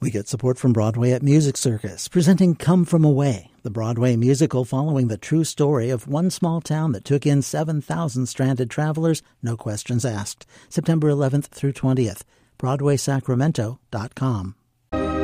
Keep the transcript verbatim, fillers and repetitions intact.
We get support from Broadway at Music Circus, presenting Come From Away, the Broadway musical following the true story of one small town that took in seven thousand stranded travelers, no questions asked. September eleventh through twentieth. Broadway Sacramento dot com.